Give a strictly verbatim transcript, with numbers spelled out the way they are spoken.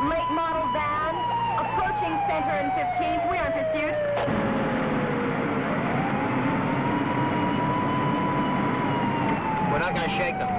Late model van, approaching center and fifteenth. We are in pursuit. We're not gonna shake them.